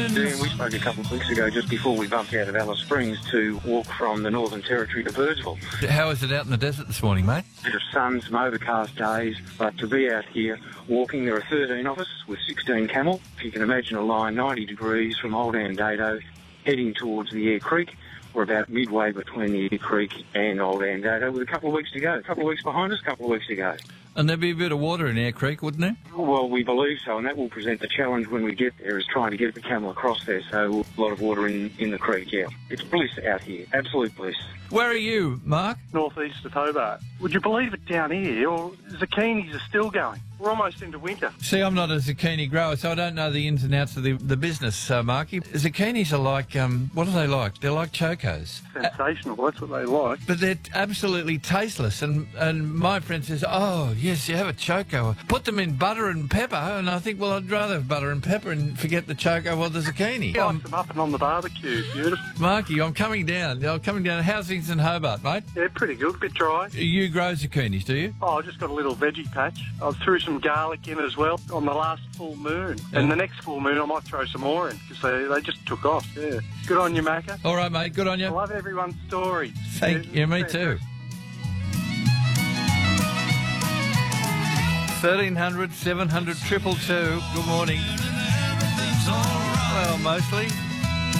questions? Yeah, we spoke a couple of weeks ago, just before we bumped out of Alice Springs, to walk from the Northern Territory to Birdsville. How is it out in the desert this morning, mate? Bit of sun, some overcast days, but to be out here walking, there are 13 of us with 16 camel. If you can imagine a line 90 degrees from Old Andato heading towards the Eyre Creek. We're about midway between the Eyre Creek and Old Andato with a couple of weeks to go. A couple of weeks behind us, a couple of weeks to go. And there'd be a bit of water in Eyre Creek, wouldn't there? Well, we believe so, and that will present the challenge when we get there, is trying to get the camel across there, so a lot of water in the creek, yeah. It's bliss out here, absolute bliss. Where are you, Mark? Northeast of Hobart. Would you believe it, down here, or zucchinis are still going? We're almost into winter. See, I'm not a zucchini grower, so I don't know the ins and outs of the business, Marky. Zucchinis are like, what are they like? They're like chocos. Sensational, that's what they like. But they're absolutely tasteless, and my friend says, oh, yes, you have a choco. Put them in butter and pepper, and I think, well, I'd rather have butter and pepper and forget the choco or the zucchini. Slice them up and on the barbecue, beautiful. Marky, I'm coming down. How's things in Hobart, mate? Yeah, pretty good, bit dry. You grow zucchinis, do you? Oh, I just got a little veggie patch. I threw some garlic in as well on the last full moon. And the next full moon I might throw some more in, because they just took off, yeah. Good on you, Macca. All right, mate, good on you. I love everyone's story. Thank you, me too. 1300 700 222. Good morning. Well, mostly.